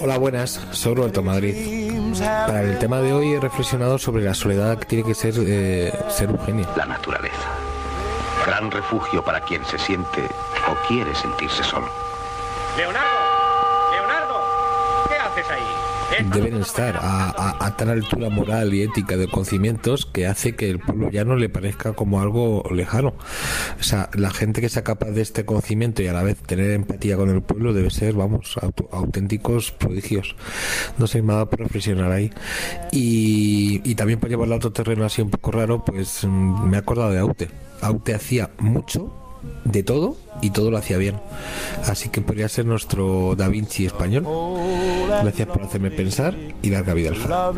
Hola, buenas, soy Roberto Madrid. Para el tema de hoy he reflexionado sobre la soledad que tiene que ser un genio. La naturaleza, gran refugio para quien se siente o quiere sentirse solo. Leonardo, ¿qué haces ahí? Deben estar a tal altura moral y ética de conocimientos que hace que el pueblo llano le parezca como algo lejano. O sea, la gente que sea capaz de este conocimiento y a la vez tener empatía con el pueblo debe ser, auténticos prodigios. No sé, nada por reflexionar ahí. Y también para llevarlo a otro terreno así un poco raro, pues me he acordado de Aute. Aute hacía mucho de todo y todo lo hacía bien, así que podría ser nuestro Da Vinci español. Gracias por hacerme pensar y larga vida al faro.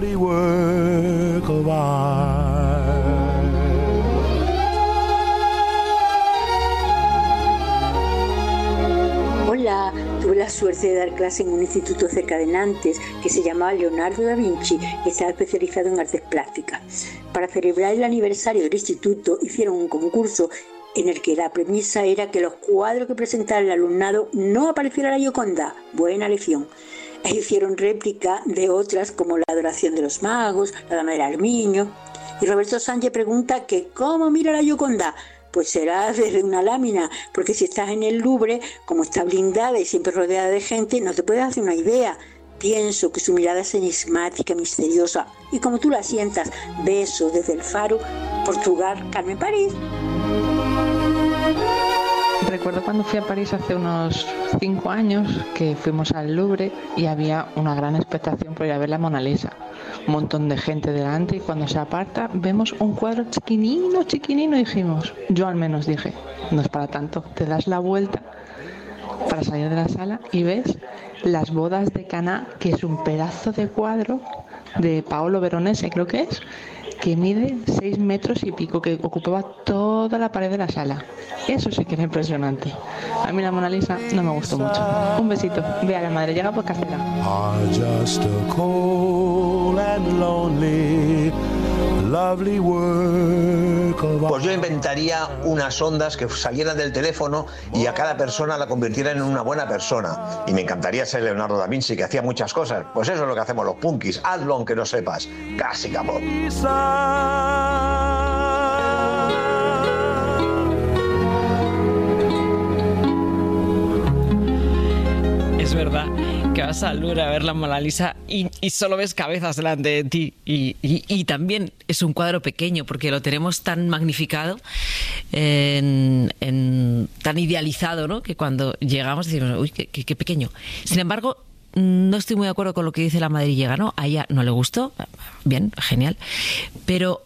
Hola, tuve la suerte de dar clase en un instituto cerca de Nantes que se llamaba Leonardo da Vinci y estaba especializado en artes plásticas. Para celebrar el aniversario del instituto hicieron un concurso en el que la premisa era que los cuadros que presentara el alumnado no apareciera la Gioconda. Buena lección. E hicieron réplica de otras como la adoración de los magos, la dama del Armiño. Y Roberto Sánchez pregunta que ¿cómo mira la Gioconda? Pues será desde una lámina, porque si estás en el Louvre, como está blindada y siempre rodeada de gente, no te puedes hacer una idea. Pienso que su mirada es enigmática, misteriosa. Y como tú la sientas, beso desde el Faro, Portugal, Carmen París. Recuerdo cuando fui a París hace unos 5 años que fuimos al Louvre y había una gran expectación por ir a ver la Mona Lisa. Un montón de gente delante y cuando se aparta vemos un cuadro chiquinino y dijimos, yo al menos dije, no es para tanto, te das la vuelta para salir de la sala y ves Las bodas de Caná, que es un pedazo de cuadro de Paolo Veronese, creo que es, que mide 6 metros y pico, que ocupaba toda la pared de la sala. Eso sí que era impresionante. A mí la Mona Lisa no me gustó mucho. Un besito. Ve a la madre, llega por casera. Pues yo inventaría unas ondas que salieran del teléfono y a cada persona la convirtieran en una buena persona. Y me encantaría ser Leonardo da Vinci, que hacía muchas cosas. Pues eso es lo que hacemos los punkis. Hazlo aunque no sepas. Clásica pop. Es verdad que vas al Louvre a ver la Mona Lisa y solo ves cabezas delante de ti y también es un cuadro pequeño porque lo tenemos tan magnificado, tan idealizado, ¿no? Que cuando llegamos decimos, uy, qué pequeño. Sin embargo, no estoy muy de acuerdo con lo que dice la madrillega, ¿no? A ella no le gustó, bien, genial, pero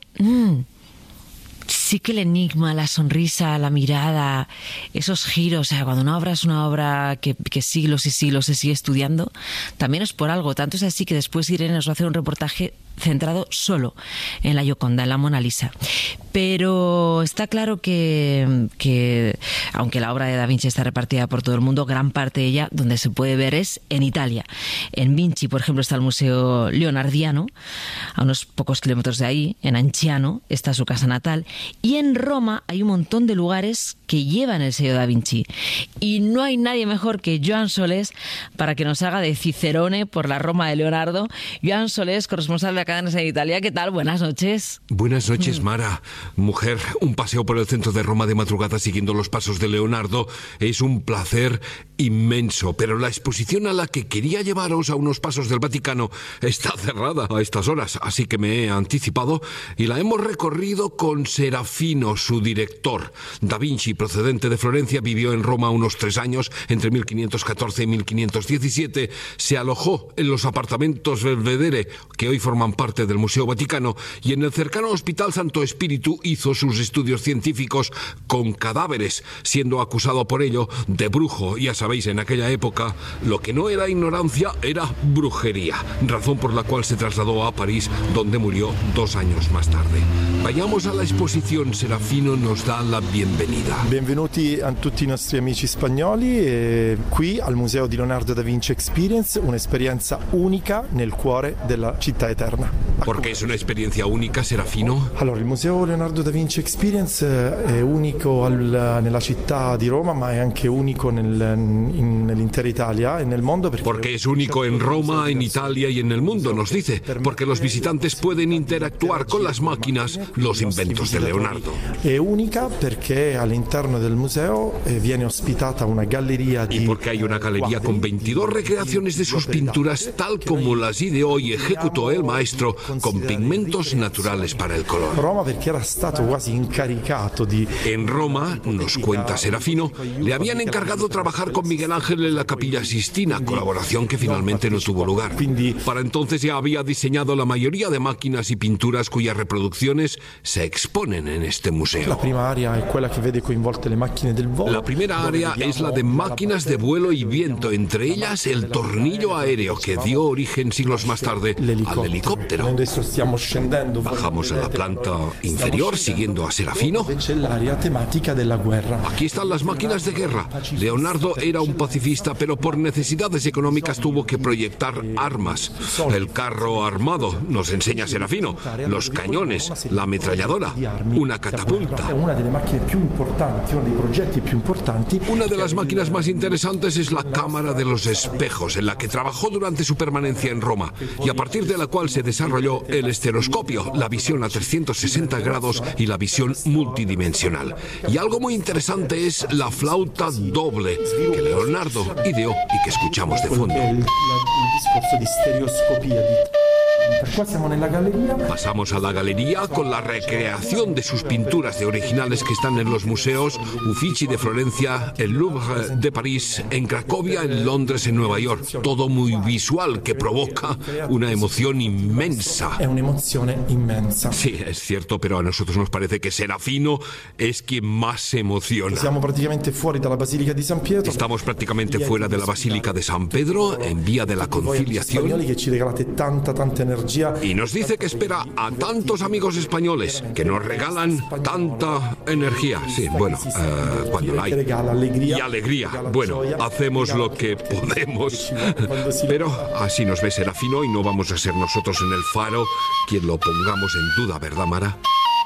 sí que el enigma, la sonrisa, la mirada, esos giros, o sea, cuando una obra es una obra que siglos y siglos se sigue estudiando, también es por algo. Tanto es así que después Irene nos va a hacer un reportaje centrado solo en la Gioconda, en la Mona Lisa. Pero está claro que aunque la obra de Da Vinci está repartida por todo el mundo, gran parte de ella donde se puede ver es en Italia. En Vinci, por ejemplo, está el Museo Leonardiano, a unos pocos kilómetros de ahí. En Anciano está su casa natal. Y en Roma hay un montón de lugares que llevan el sello Da Vinci. Y no hay nadie mejor que Joan Solés para que nos haga de Cicerone por la Roma de Leonardo. Joan Solés, corresponsal de Cadenas en Italia. ¿Qué tal? Buenas noches. Buenas noches, Mara. Mujer, un paseo por el centro de Roma de madrugada siguiendo los pasos de Leonardo es un placer inmenso, pero la exposición a la que quería llevaros a unos pasos del Vaticano está cerrada a estas horas, así que me he anticipado y la hemos recorrido con Serafino, su director. Da Vinci, procedente de Florencia, vivió en Roma unos 3 años, entre 1514 y 1517. Se alojó en los apartamentos Belvedere, que hoy forman parte del Museo Vaticano, y en el cercano Hospital Santo Espíritu hizo sus estudios científicos con cadáveres, siendo acusado por ello de brujo. Ya sabéis, en aquella época lo que no era ignorancia era brujería, razón por la cual se trasladó a París, donde murió 2 años más tarde. Vayamos a la exposición. Serafino nos da la bienvenida. Benvenuti a tutti i nostri amici spagnoli qui al Museo di Leonardo da Vinci Experience, un'esperienza unica nel cuore della città eterna. Porque es una experiencia única, Serafino. Allora, il Museo Leonardo da Vinci Experience è unico nella città di Roma, ma è anche unico nell'intera Italia e nel mondo. Porque es único en Roma, en Italia y en el mundo, nos dice. Porque los visitantes pueden interactuar con las máquinas, los inventos de Leonardo. È unica perché all'interno del museo viene ospitata una galleria di... Y porque hay una galería con 22 recreaciones de sus pinturas, tal como las ideó y ejecutó el maestro, con pigmentos naturales para el color. Roma perché era stato quasi incaricato di... En Roma, nos cuenta Serafino, le habían encargado trabajar con Miguel Ángel en la Capilla Sistina, colaboración que finalmente no tuvo lugar. Para entonces ya había diseñado la mayoría de máquinas y pinturas cuyas reproducciones se exponen en este museo. La prima area è quella che vede coinvolte le macchine del volo. La primera área es la de máquinas de vuelo y viento, entre ellas el tornillo aéreo que dio origen siglos más tarde al helicóptero. Bajamos a la planta inferior siguiendo a Serafino. Aquí están las máquinas de guerra. Leonardo era un pacifista, pero por necesidades económicas tuvo que proyectar armas. El carro armado, nos enseña Serafino, los cañones, la ametralladora, una catapulta. Una de las máquinas más interesantes es la cámara de los espejos, en la que trabajó durante su permanencia en Roma, y a partir de la cual se desarrolló el estereoscopio, la visión a 360 grados y la visión multidimensional. Y algo muy interesante es la flauta doble que Leonardo ideó y que escuchamos de fondo. Pasamos a la galería con la recreación de sus pinturas de originales que están en los museos Uffizi de Florencia, el Louvre de París, en Cracovia, en Londres, en Nueva York. Todo muy visual que provoca una emoción inmensa. Es una emoción inmensa. Sí, es cierto, pero a nosotros nos parece que Serafino es quien más se emociona. Estamos prácticamente fuera de la Basílica de San Pedro. Estamos prácticamente fuera de la Basílica de San Pedro, en vía de la Conciliación. Y nos dice que espera a tantos amigos españoles que nos regalan tanta energía. Sí, bueno, cuando la hay. Y alegría. Bueno, hacemos lo que podemos. Pero así nos ve Serafino y no vamos a ser nosotros en el faro quien lo pongamos en duda, ¿verdad, Mara?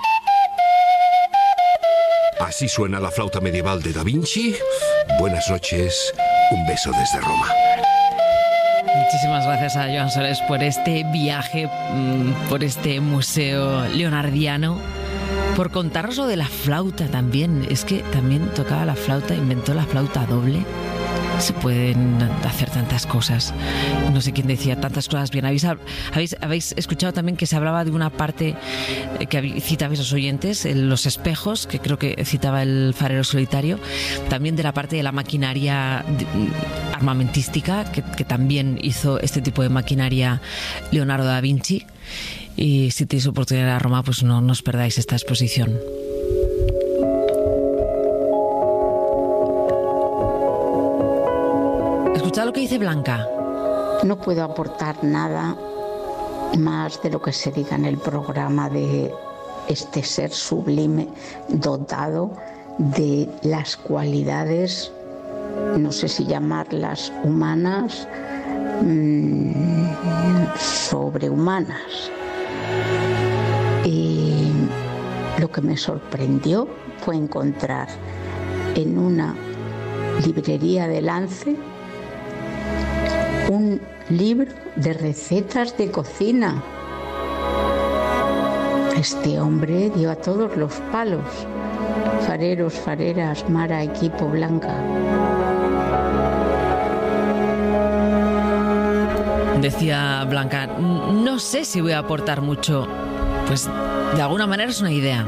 Así suena la flauta medieval de Da Vinci. Buenas noches, un beso desde Roma. Muchísimas gracias a Joan Sores por este viaje, por este museo leonardiano, por contarnos lo de la flauta también. Es que también tocaba la flauta, inventó la flauta doble. Se pueden hacer tantas cosas. No sé quién decía tantas cosas bien. ¿Habéis escuchado también que se hablaba de una parte que citabais los oyentes, los espejos, que creo que citaba el farero solitario, también de la parte de la maquinaria armamentística, que también hizo este tipo de maquinaria Leonardo da Vinci? Y si tenéis oportunidad de ir a Roma, pues no os perdáis esta exposición. Escuchad lo que dice Blanca. No puedo aportar nada más de lo que se diga en el programa de este ser sublime, dotado de las cualidades, no sé si llamarlas humanas, sobrehumanas. Y lo que me sorprendió fue encontrar en una librería de Lance un libro de recetas de cocina. Este hombre dio a todos los palos. Fareros, fareras, Mara, equipo, Blanca. Decía Blanca, no sé si voy a aportar mucho. Pues de alguna manera es una idea.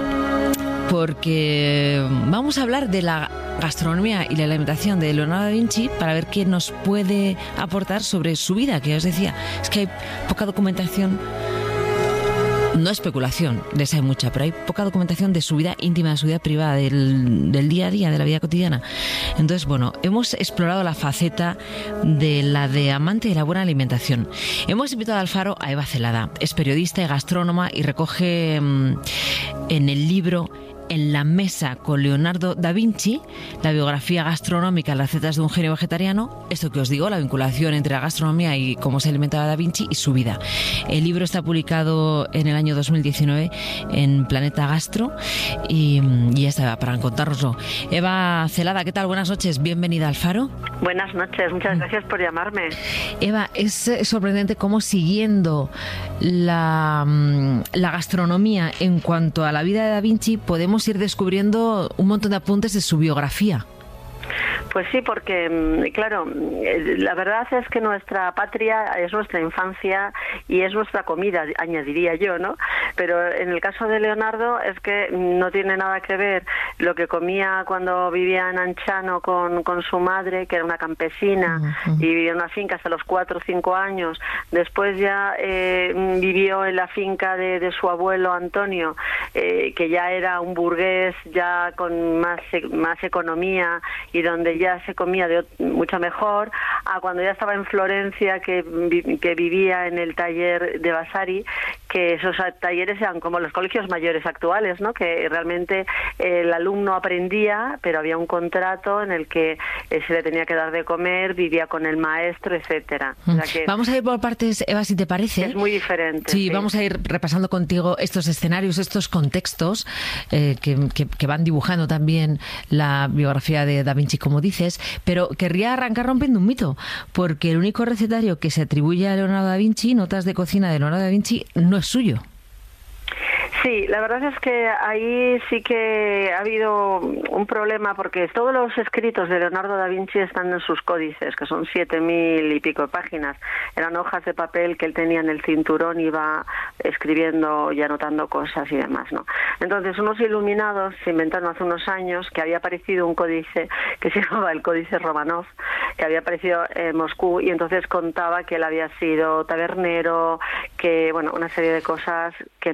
Porque vamos a hablar de la gastronomía y la alimentación de Leonardo da Vinci para ver qué nos puede aportar sobre su vida, que ya os decía, es que hay poca documentación, no especulación, de esa hay mucha, pero hay poca documentación de su vida íntima, de su vida privada, del día a día, de la vida cotidiana. Entonces, bueno, hemos explorado la faceta de la de amante de la buena alimentación. Hemos invitado al faro a Eva Celada, es periodista y gastrónoma y recoge en el libro En la mesa con Leonardo da Vinci, la biografía gastronómica, las recetas de un genio vegetariano, esto que os digo, la vinculación entre la gastronomía y cómo se alimentaba da Vinci y su vida. El libro está publicado en el año 2019 en Planeta Gastro y ya está, para contárnoslo. Eva Celada, ¿qué tal? Buenas noches, bienvenida al Faro. Buenas noches, muchas gracias por llamarme. Eva, es sorprendente cómo siguiendo la gastronomía en cuanto a la vida de Da Vinci podemos ir descubriendo un montón de apuntes de su biografía. Pues sí, porque, claro, la verdad es que nuestra patria es nuestra infancia y es nuestra comida, añadiría yo, ¿no? Pero en el caso de Leonardo es que no tiene nada que ver lo que comía cuando vivía en Anchano con su madre, que era una campesina, y vivía en una finca hasta los 4 o 5 años. Después ya vivió en la finca de su abuelo Antonio, que ya era un burgués, ya con más economía y donde ya se comía mucho mejor, a cuando ya estaba en Florencia, que vivía en el taller de Vasari, que esos talleres eran como los colegios mayores actuales, ¿no? Que realmente el alumno aprendía, pero había un contrato en el que se le tenía que dar de comer, vivía con el maestro, etcétera. O sea que vamos a ir por partes, Eva, si te parece. Es muy diferente. Sí, vamos a ir repasando contigo estos escenarios, estos contextos que van dibujando también la biografía de Da Vinci, como dices, pero querría arrancar rompiendo un mito, porque el único recetario que se atribuye a Leonardo da Vinci, Notas de cocina de Leonardo da Vinci, no es suyo. Sí, la verdad es que ahí sí que ha habido un problema, porque todos los escritos de Leonardo da Vinci están en sus códices, que son 7.000 y pico de páginas. Eran hojas de papel que él tenía en el cinturón, iba escribiendo y anotando cosas y demás, ¿no? Entonces, unos iluminados se inventaron hace unos años que había aparecido un códice que se llamaba el Códice Romanov, que había aparecido en Moscú, y entonces contaba que él había sido tabernero, que, bueno, una serie de cosas que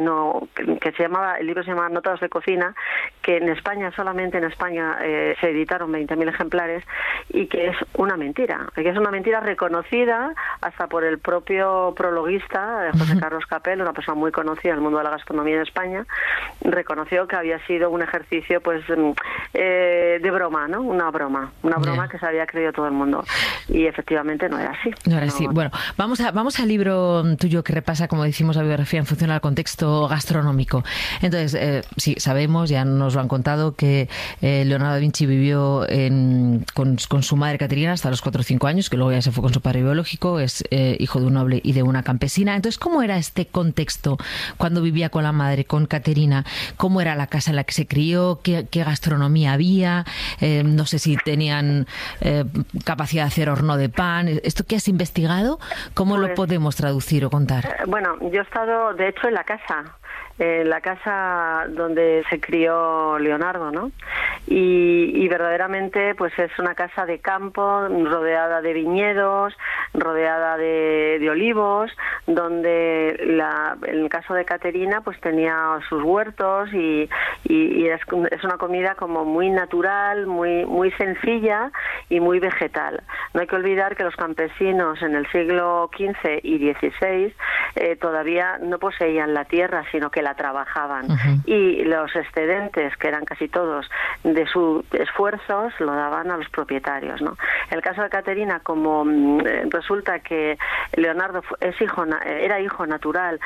el libro se llamaba Notas de cocina, que en España, solamente en España, se editaron 20.000 ejemplares, y que es una mentira, reconocida hasta por el propio prologuista, José Carlos Capel, una persona muy conocida en el mundo de la gastronomía en España, reconoció que había sido un ejercicio pues de broma, ¿no? Una broma que se había creído todo el mundo, y efectivamente no era así. No era así. Bueno, vamos al libro tuyo que repasa, como decimos, la biografía en función al contexto gastronómico. Entonces, sí, sabemos, ya nos lo han contado, que Leonardo da Vinci vivió con su madre Caterina hasta los 4 o 5 años, que luego ya se fue con su padre biológico, es hijo de un noble y de una campesina. Entonces, ¿cómo era este contexto cuando vivía con la madre, con Caterina? ¿Cómo era la casa en la que se crió? ¿Qué gastronomía había? No sé si tenían capacidad de hacer horno de pan. ¿Esto que has investigado, cómo lo podemos traducir o contar? Bueno, yo he estado, de hecho, en la casa donde se crió Leonardo, ¿no? Y verdaderamente pues es una casa de campo, rodeada de viñedos, rodeada de olivos, donde en el caso de Caterina pues tenía sus huertos, y es una comida como muy natural, muy sencilla y muy vegetal. No hay que olvidar que los campesinos en el siglo XV y XVI todavía no poseían la tierra, sino que la trabajaban, y los excedentes, que eran casi todos de sus esfuerzos, lo daban a los propietarios, ¿no? El caso de Caterina, como resulta que Leonardo era hijo natural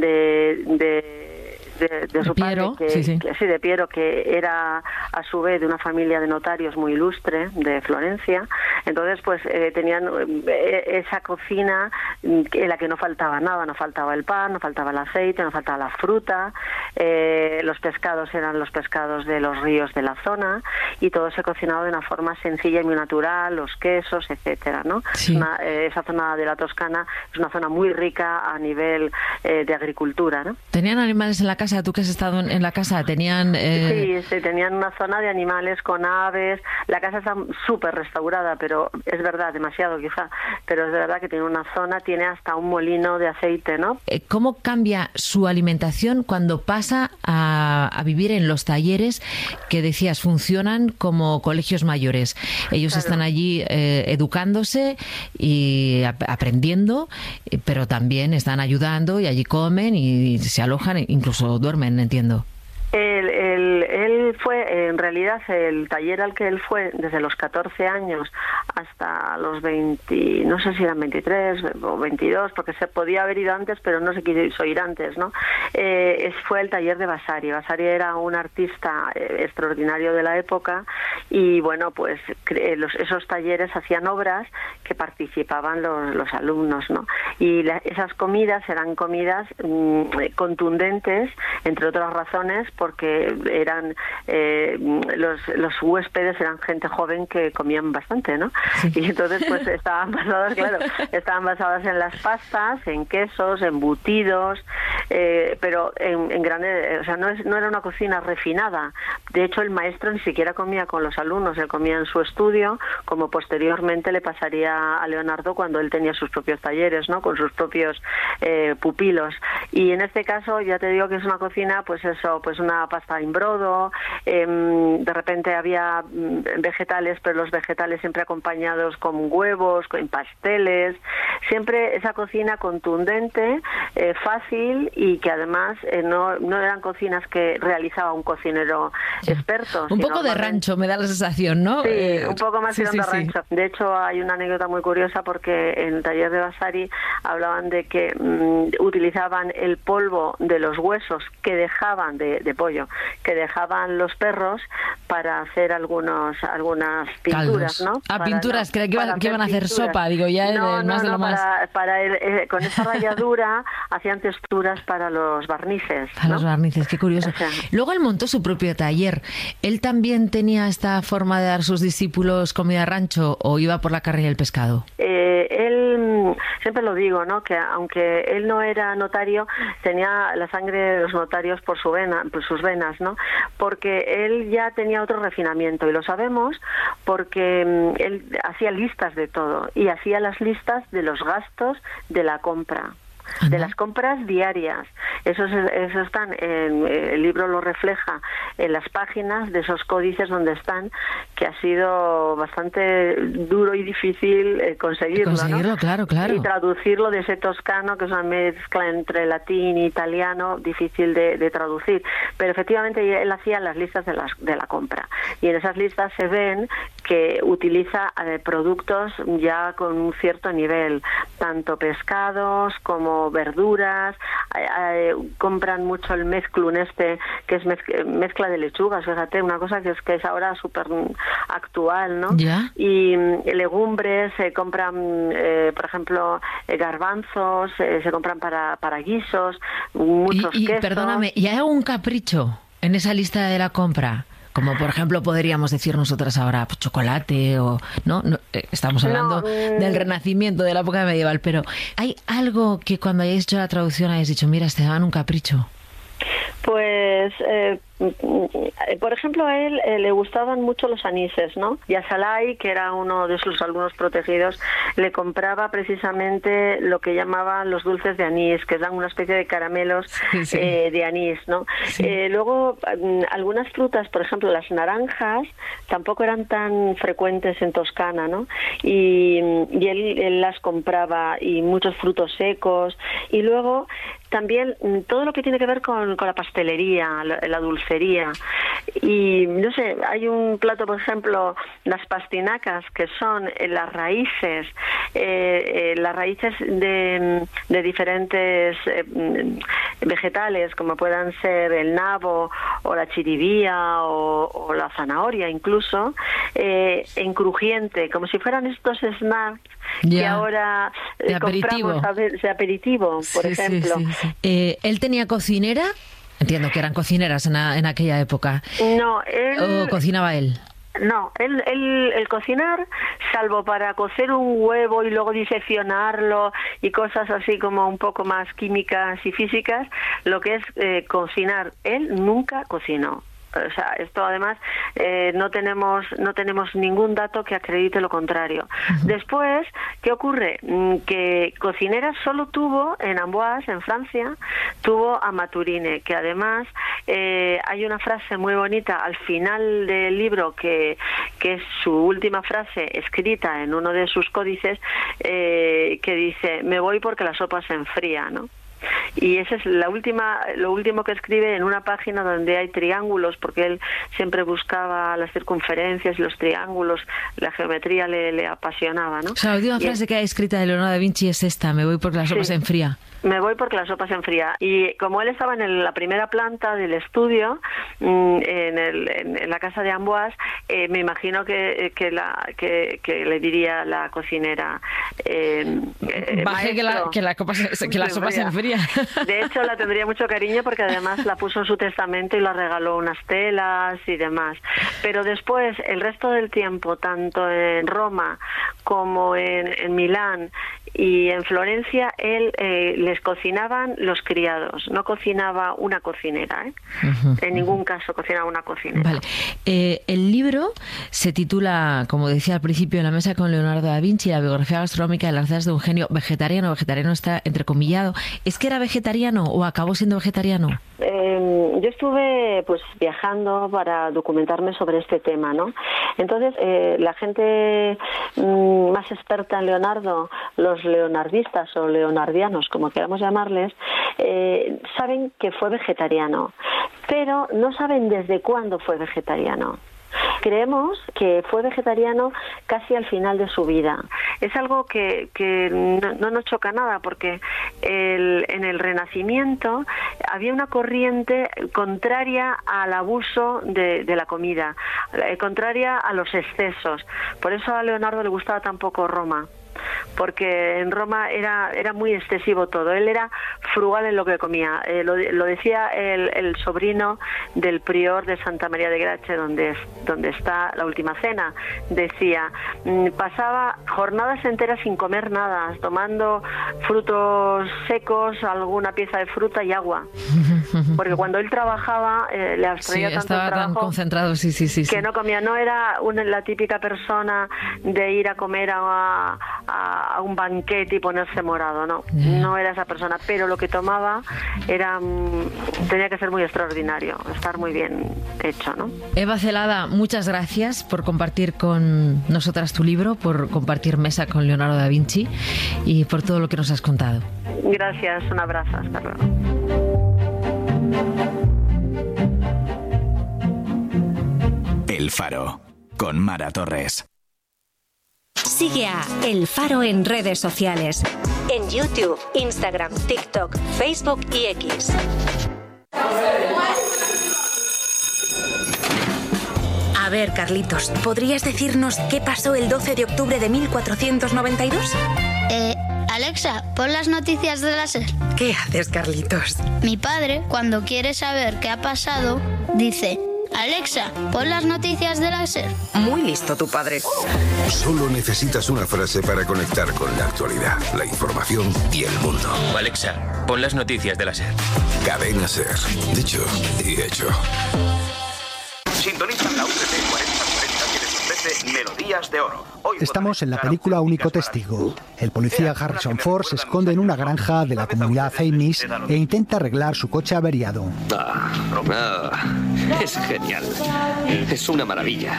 de su Piero, padre, de Piero, que era a su vez de una familia de notarios muy ilustre de Florencia. Entonces pues tenían esa cocina en la que no faltaba nada, no faltaba el pan, no faltaba el aceite, no faltaba la fruta, los pescados eran los pescados de los ríos de la zona, y todo se cocinaba de una forma sencilla y muy natural, los quesos, etcétera, ¿no? Sí. Esa zona de la Toscana es una zona muy rica a nivel de agricultura, ¿no? ¿Tenían animales en la casa? ¿Tú que has estado en la casa? ¿Tenían...? Sí, tenían una zona de animales con aves. La casa está súper restaurada, pero es verdad, demasiado quizá, pero es verdad que tiene una zona, tiene hasta un molino de aceite, ¿no? ¿Cómo cambia su alimentación cuando pasa a vivir en los talleres que decías funcionan como colegios mayores? Ellos están allí educándose y aprendiendo, pero también están ayudando, y allí comen y se alojan, incluso duermen, entiendo. Él en realidad el taller al que él fue desde los 14 años hasta los 20, no sé si eran 23 o 22, porque se podía haber ido antes, pero no se quiso ir antes, ¿no? Fue el taller de Vasari. Vasari era un artista extraordinario de la época y, bueno, pues esos talleres hacían obras que participaban los alumnos, ¿no? Y esas comidas eran comidas contundentes, entre otras razones, porque eran los huéspedes eran gente joven que comían bastante, ¿no? Sí. Y entonces pues estaban basadas en las pastas, en quesos, embutidos, pero en grande, o sea, no era una cocina refinada. De hecho, el maestro ni siquiera comía con los alumnos, él comía en su estudio, como posteriormente le pasaría a Leonardo cuando él tenía sus propios talleres, ¿no? Con sus propios pupilos. Y en este caso, ya te digo que es una cocina, pues eso, pues una pasta en brodo, de repente había vegetales, pero los vegetales siempre acompañados con huevos, con pasteles, siempre esa cocina contundente, fácil, y que además no eran cocinas que realizaba un cocinero experto. Un poco de rancho, me da la sensación, ¿no? Sí, un poco más de rancho. De hecho, hay una anécdota muy curiosa porque en el taller de Vasari hablaban de que utilizaban el polvo de los huesos que dejaban de pollo, que dejaban los perros para hacer algunas pinturas, ¿no? Pinturas, creía que iban a hacer sopa, digo, ya más de lo más. Con esa ralladura hacían texturas para los barnices. Para los barnices, qué curioso. O sea, luego él montó su propio taller. ¿Él también tenía esta forma de dar a sus discípulos comida rancho o iba por la carne y el pescado? Él, siempre lo digo, ¿no? Que aunque él no era notario, tenía la sangre de los notarios por sus venas, ¿no? Porque él ya tenía otro refinamiento, y lo sabemos porque él hacía listas de todo, y hacía las listas de los gastos de la compra. De las compras diarias. Eso están, el libro lo refleja en las páginas de esos códices donde están, que ha sido bastante duro y difícil conseguirlo, ¿no? Claro. Y traducirlo de ese toscano, que es una mezcla entre latín e italiano, difícil de traducir. Pero efectivamente él hacía las listas de la compra. Y en esas listas se ven que utiliza productos ya con un cierto nivel, tanto pescados como verduras, compran mucho el mezclun que es mezcla de lechugas, fíjate, una cosa que es ahora súper actual, ¿no? ¿Ya? Y legumbres, se compran, por ejemplo, garbanzos, se compran para guisos, muchos quesos. Perdóname, ¿y hay algún capricho en esa lista de la compra? Como por ejemplo podríamos decir nosotras ahora, pues, chocolate o no estamos hablando del Renacimiento, de la época medieval, pero ¿hay algo que cuando hayáis hecho la traducción hayáis dicho, mira, te daban un capricho? Pues, por ejemplo, a él le gustaban mucho los anises, ¿no? Y a Salai, que era uno de sus alumnos protegidos, le compraba precisamente lo que llamaban los dulces de anís, que dan una especie de caramelos de anís, ¿no? Sí. Luego, algunas frutas, por ejemplo, las naranjas, tampoco eran tan frecuentes en Toscana, ¿no? Y él las compraba, y muchos frutos secos. Y luego también todo lo que tiene que ver con la pastelería, la dulcería. Y no sé, hay un plato, por ejemplo, las pastinacas, que son las raíces de diferentes vegetales, como puedan ser el nabo o la chiribía o la zanahoria incluso, en crujiente, como si fueran estos snacks que ahora compramos de aperitivo, por ejemplo. Sí. ¿Él tenía cocinera? Entiendo que eran cocineras en aquella época. No, ¿O cocinaba él? No, el cocinar, salvo para cocer un huevo y luego diseccionarlo y cosas así como un poco más químicas y físicas, lo que es cocinar, él nunca cocinó. O sea, esto además no tenemos ningún dato que acredite lo contrario. Después, ¿qué ocurre? Que cocineras solo tuvo en Amboise, en Francia, tuvo a Maturine, que además hay una frase muy bonita al final del libro que es su última frase escrita en uno de sus códices, que dice: me voy porque la sopa se enfría, ¿no? Y esa es lo último que escribe en una página donde hay triángulos, porque él siempre buscaba las circunferencias y los triángulos, la geometría le apasionaba, ¿no? O sea, la última frase que hay escrita de Leonardo da Vinci es esta: me voy porque la sopa se enfría. Me voy porque la sopa se enfría. Y como él estaba en la primera planta del estudio, en la casa de Amboise, me imagino que le diría la cocinera, baje que la sopa se enfría. De hecho, la tendría mucho cariño porque además la puso en su testamento y le regaló unas telas y demás. Pero después, el resto del tiempo, tanto en Roma como en Milán y en Florencia, él les cocinaban los criados, no cocinaba una cocinera, ¿eh? Uh-huh. En ningún caso cocinaba una cocinera. Vale. El libro se titula, como decía al principio, En la mesa con Leonardo da Vinci, la biografía gastronómica de las recetas de un genio vegetariano. Vegetariano está entrecomillado. ¿Es que era vegetariano o acabó siendo vegetariano? Yo estuve pues viajando para documentarme sobre este tema, ¿no? Entonces, la gente más experta en Leonardo, los leonardistas o leonardianos, como queramos llamarles, saben que fue vegetariano, pero no saben desde cuándo fue vegetariano. Creemos que fue vegetariano casi al final de su vida. Es algo que no nos choca nada, porque en el Renacimiento había una corriente contraria al abuso de la comida, contraria a los excesos. Por eso a Leonardo le gustaba tan poco Roma, porque en Roma era muy excesivo todo. Él era frugal en lo que comía. Lo decía el sobrino del prior de Santa María de Grace, donde está la Última Cena. Decía, pasaba jornadas enteras sin comer nada, tomando frutos secos, alguna pieza de fruta y agua. Porque cuando él trabajaba, le abstraía tanto el trabajo, tan concentrado, sí. que no comía. No era la típica persona de ir a comer a un banquete y ponerse morado, no era esa persona, pero lo que tomaba tenía que ser muy extraordinario, estar muy bien hecho, ¿no? Eva Celada, muchas gracias por compartir con nosotras tu libro, por compartir mesa con Leonardo da Vinci y por todo lo que nos has contado. Gracias, un abrazo, hasta luego. El Faro, con Mara Torres. Sigue a El Faro en redes sociales. En YouTube, Instagram, TikTok, Facebook y X. A ver, Carlitos, ¿podrías decirnos qué pasó el 12 de octubre de 1492? Alexa, pon las noticias de la SER. ¿Qué haces, Carlitos? Mi padre, cuando quiere saber qué ha pasado, dice: Alexa, pon las noticias de la SER. Muy listo tu padre. Solo necesitas una frase para conectar con la actualidad, la información y el mundo. Alexa, pon las noticias de la SER. Cadena SER. Dicho y hecho. Sintonizan la UCT 4040 que les ofrece Melodías de Oro. Estamos en la película Único Testigo. El policía Harrison Ford se esconde en una granja de la comunidad Amish e intenta arreglar su coche averiado. Es genial. Es una maravilla.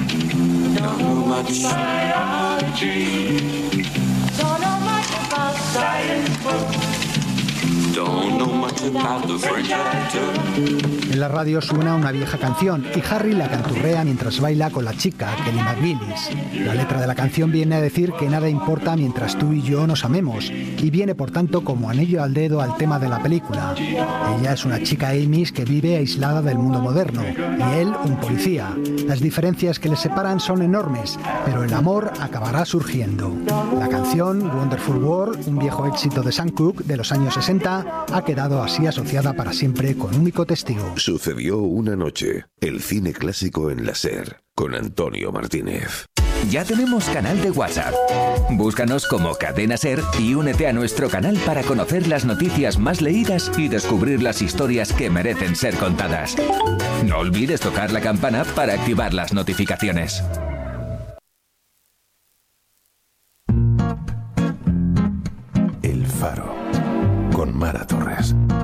En la radio suena una vieja canción y Harry la canturrea mientras baila con la chica, Kelly McGillis. La letra de la canción viene a decir que nada importa mientras tú y yo nos amemos, y viene por tanto como anillo al dedo al tema de la película. Ella es una chica Amish que vive aislada del mundo moderno, y él un policía. Las diferencias que les separan son enormes, pero el amor acabará surgiendo. La canción Wonderful World, un viejo éxito de Sam Cooke de los años 60, ha quedado así asociada para siempre con Único Testigo. Sucedió una noche, el cine clásico en la SER, con Antonio Martínez. Ya tenemos canal de WhatsApp. Búscanos como Cadena SER y únete a nuestro canal para conocer las noticias más leídas y descubrir las historias que merecen ser contadas. No olvides tocar la campana para activar las notificaciones. El Faro, con Mara Torres.